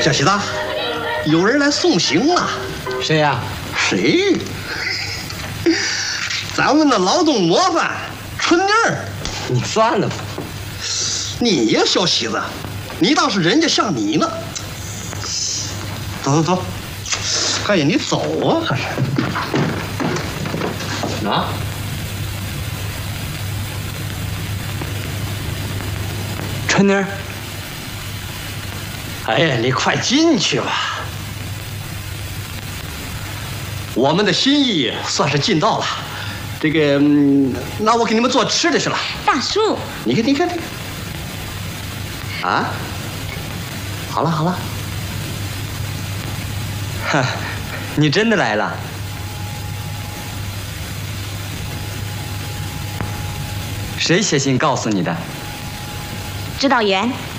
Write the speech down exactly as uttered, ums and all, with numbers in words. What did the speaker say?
小喜子，有人来送行了。 谁呀？ 谁？咱们的劳动模范春妮儿。 你算了吧。 你呀，小喜子，你当是人家像你呢？走走走，哎呀，你走啊，可是。啊？ 春妮儿。 哎呀，你快进去吧。我们的心意算是尽到了。这个，嗯、那我给你们做吃的去了。 大叔， 你看，你看，你看。啊？好了，好了。 哈，你真的来了？谁写信告诉你的？ 指导员。